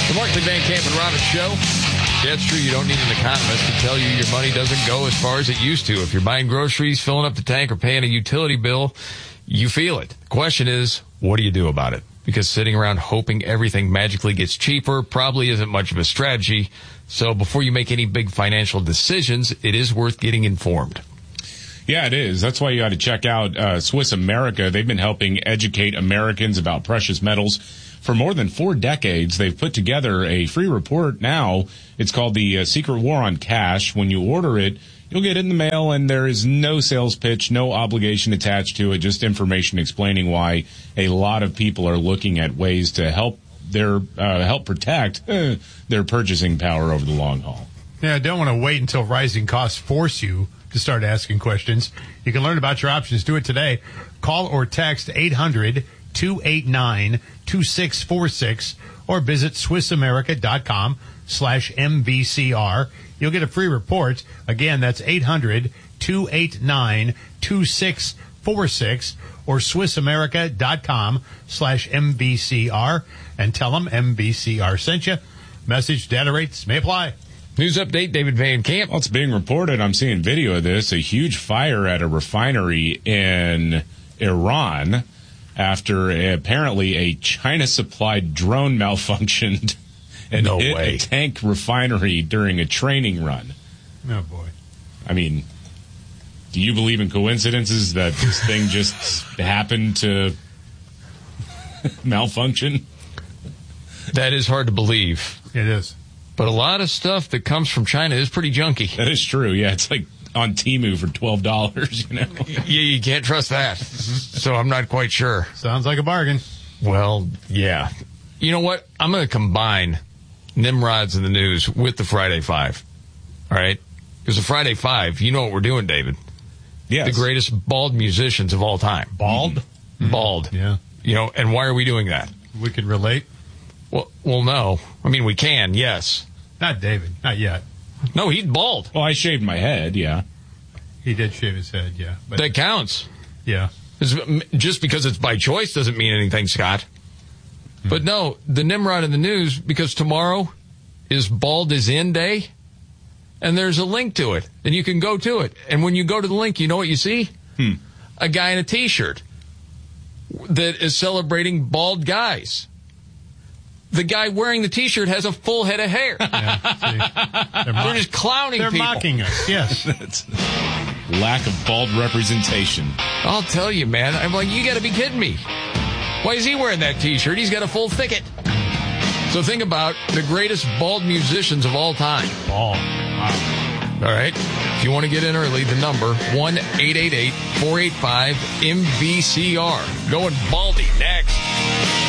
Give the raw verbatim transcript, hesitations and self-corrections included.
The Markley, Van Camp, and Robbins Show. Yeah, it's true. You don't need an economist to tell you your money doesn't go as far as it used to. If you're buying groceries, filling up the tank, or paying a utility bill, you feel it. The question is, what do you do about it? Because sitting around hoping everything magically gets cheaper probably isn't much of a strategy. So before you make any big financial decisions, it is worth getting informed. Yeah, it is. That's why you got to check out uh, Swiss America. They've been helping educate Americans about precious metals for more than four decades. They've put together a free report now. It's called the uh, Secret War on Cash. When you order it, you'll get it in the mail, and there is no sales pitch, no obligation attached to it, just information explaining why a lot of people are looking at ways to help their uh, help protect uh, their purchasing power over the long haul. Yeah, don't want to wait until rising costs force you to start asking questions. You can learn about your options. Do it today. Call or text eight hundred, two eight nine, two six four six or visit swissamerica.com slash MVCR. You'll get a free report. Again, that's eight hundred, two eight nine, two six four six or swissamerica.com slash MVCR and tell them M V C R sent you. Message data rates may apply. News update, David Van Camp. Well, it's being reported, I'm seeing video of this, a huge fire at a refinery in Iran after apparently a China-supplied drone malfunctioned and no hit way. a tank refinery during a training run. Oh, boy. I mean, do you believe in coincidences that this thing just happened to malfunction? That is hard to believe. It is. But a lot of stuff that comes from China is pretty junky. That is true. Yeah, it's like on Temu for twelve dollars, you know. you, you can't trust that. So I'm not quite sure. Sounds like a bargain. Well, yeah. You know what? I'm going to combine Nimrod's in the news with the Friday Five. All right? Because the Friday Five, you know what we're doing, David. Yes. The greatest bald musicians of all time. Bald? Mm-hmm. Bald. Yeah. You know, and why are we doing that? We can relate. Well, well, no. I mean, we can, yes. Not David. Not yet. No, he's bald. Well, I shaved my head, yeah. He did shave his head, yeah. But that counts. Yeah. It's, just because it's by choice doesn't mean anything, Scott. Hmm. But no, the Nimrod in the news, because tomorrow is Bald is In Day, and there's a link to it, and you can go to it. And when you go to the link, you know what you see? Hmm. A guy in a T-shirt that is celebrating bald guys. The guy wearing the T-shirt has a full head of hair. Yeah, they're, they're just clowning they're people. They're mocking us, yes. That's lack of bald representation. I'll tell you, man. I'm like, you got to be kidding me. Why is he wearing that T-shirt? He's got a full thicket. So think about the greatest bald musicians of all time. Bald. Wow. All right. If you want to get in early, the number, one eight eight eight, four eight five, M V C R. Going baldy next.